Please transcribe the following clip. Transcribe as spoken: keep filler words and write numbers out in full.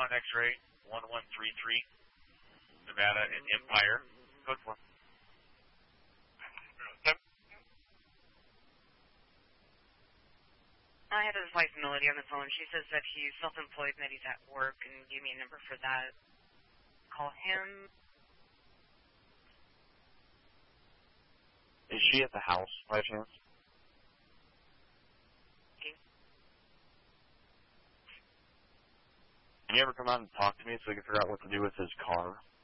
Swan X-ray, one one three three, Nevada and Empire. Code four. I had his wife, Melody, on the phone. She says that he's self-employed and that he's at work and gave me a number for that. Call him. Is she at the house, by chance? Okay. Can you ever come out and talk to me so we can figure out what to do with his car?